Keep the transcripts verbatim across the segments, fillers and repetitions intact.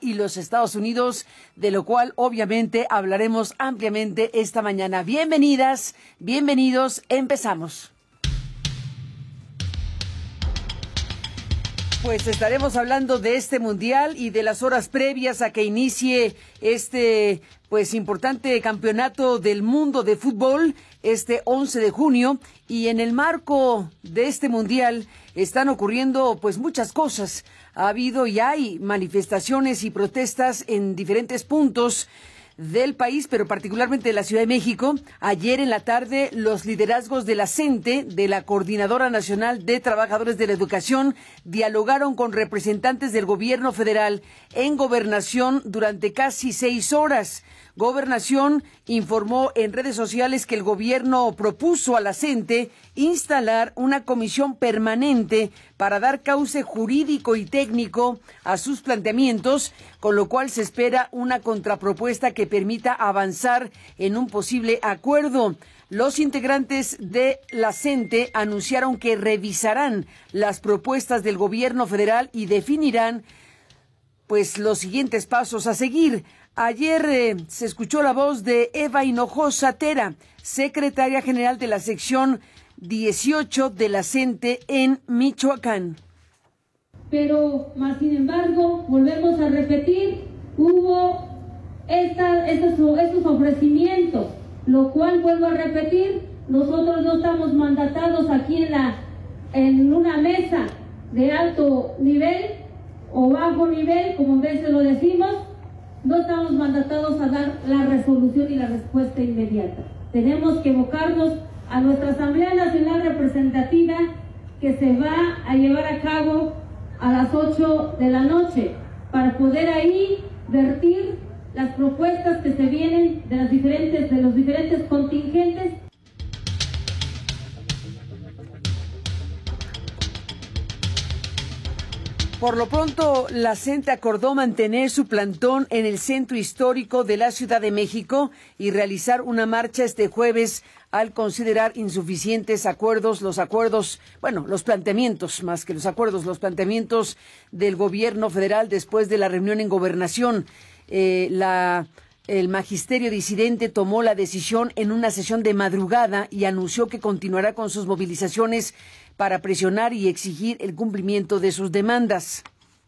y los Estados Unidos, de lo cual obviamente hablaremos ampliamente esta mañana. Bienvenidas, bienvenidos, empezamos. Pues estaremos hablando de este mundial y de las horas previas a que inicie este pues importante campeonato del mundo de fútbol este once de junio, y en el marco de este mundial están ocurriendo pues muchas cosas. Ha habido y hay manifestaciones y protestas en diferentes puntos del país, pero particularmente de la Ciudad de México. Ayer en la tarde, los liderazgos de la CENTE, de la Coordinadora Nacional de Trabajadores de la Educación, dialogaron con representantes del gobierno federal en Gobernación durante casi seis horas. Gobernación informó en redes sociales que el gobierno propuso a la CENTE instalar una comisión permanente para dar cauce jurídico y técnico a sus planteamientos, con lo cual se espera una contrapropuesta que permita avanzar en un posible acuerdo. Los integrantes de la CENTE anunciaron que revisarán las propuestas del gobierno federal y definirán pues los siguientes pasos a seguir. Ayer eh, se escuchó la voz de Eva Hinojosa Tera, secretaria general de la sección dieciocho de la CENTE en Michoacán. Pero, más sin embargo, volvemos a repetir, hubo esta, estos, estos ofrecimientos, lo cual, vuelvo a repetir, nosotros no estamos mandatados aquí en, la, en una mesa de alto nivel o bajo nivel, como a veces lo decimos. No estamos mandatados a dar la resolución y la respuesta inmediata. Tenemos que evocarnos a nuestra Asamblea Nacional Representativa, que se va a llevar a cabo a las ocho de la noche, para poder ahí vertir las propuestas que se vienen de las diferentes, de los diferentes contingentes. Por lo pronto, la CENTE acordó mantener su plantón en el centro histórico de la Ciudad de México y realizar una marcha este jueves al considerar insuficientes acuerdos, los acuerdos, bueno, los planteamientos, más que los acuerdos, los planteamientos del gobierno federal después de la reunión en Gobernación. Eh, la... El magisterio disidente tomó la decisión en una sesión de madrugada y anunció que continuará con sus movilizaciones para presionar y exigir el cumplimiento de sus demandas.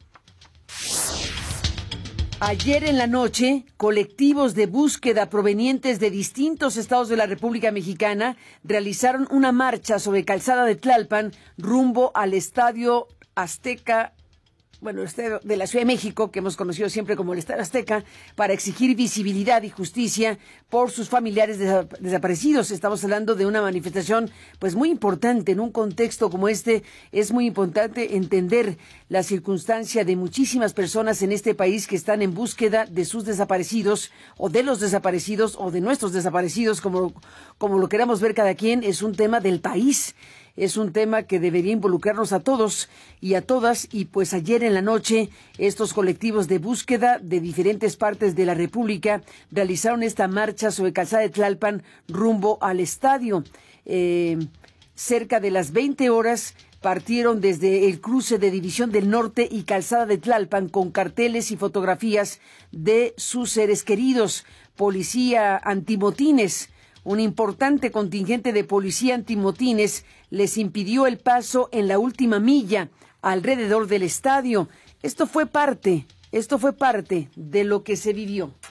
Ayer en la noche, colectivos de búsqueda provenientes de distintos estados de la República Mexicana realizaron una marcha sobre Calzada de Tlalpan rumbo al Estadio Azteca, bueno, este de la Ciudad de México, que hemos conocido siempre como el Estadio Azteca, para exigir visibilidad y justicia por sus familiares desa- desaparecidos. Estamos hablando de una manifestación pues muy importante. En un contexto como este es muy importante entender la circunstancia de muchísimas personas en este país que están en búsqueda de sus desaparecidos, o de los desaparecidos, o de nuestros desaparecidos, como, como lo queramos ver cada quien. Es un tema del país. Es un tema que debería involucrarnos a todos y a todas, y pues ayer en la noche estos colectivos de búsqueda de diferentes partes de la República realizaron esta marcha sobre Calzada de Tlalpan rumbo al estadio. Eh, cerca de las veinte horas partieron desde el cruce de División del Norte y Calzada de Tlalpan con carteles y fotografías de sus seres queridos. Policía antimotines, un importante contingente de policía antimotines les impidió el paso en la última milla alrededor del estadio. Esto fue parte, esto fue parte de lo que se vivió.